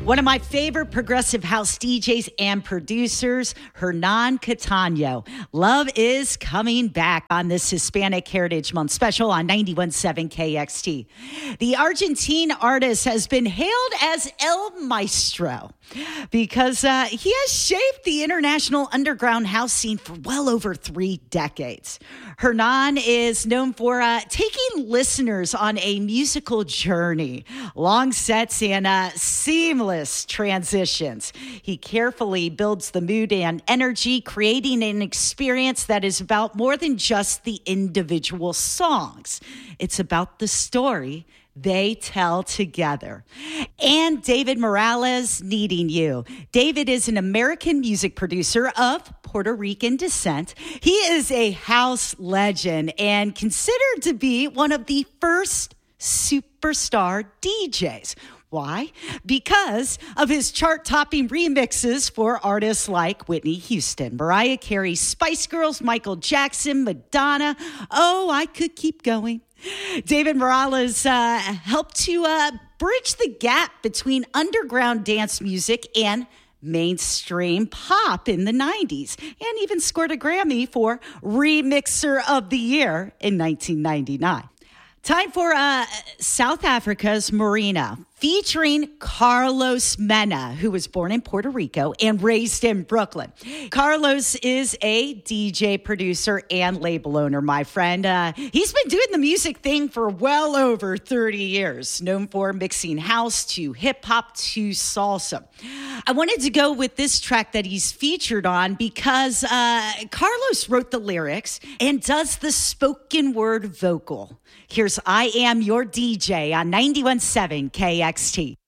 One of my favorite progressive house DJs and producers, Hernan Catano. Love is coming back on this Hispanic Heritage Month special on 91.7 KXT. The Argentine artist has been hailed as El Maestro because he has shaped the international underground house scene for well over 3 decades. Hernan is known for taking listeners on a musical journey, long sets and seamless transitions. He carefully builds the mood and energy, creating an experience that is about more than just the individual songs. It's about the story they tell together. And David Morales, Needing You. David is an American music producer of Puerto Rican descent. He is a house legend and considered to be one of the first superstar DJs. Why? Because of his chart-topping remixes for artists like Whitney Houston, Mariah Carey, Spice Girls, Michael Jackson, Madonna. Oh, I could keep going. David Morales helped to bridge the gap between underground dance music and mainstream pop in the 90s, and even scored a Grammy for Remixer of the Year in 1999. Time for South Africa's Marina, featuring Carlos Mena, who was born in Puerto Rico and raised in Brooklyn. Carlos is a DJ, producer, and label owner, my friend. He's been doing the music thing for well over 30 years, known for mixing house to hip-hop to salsa. I wanted to go with this track that he's featured on because Carlos wrote the lyrics and does the spoken word vocal. Here's I Am Your DJ on 91.7 KXT.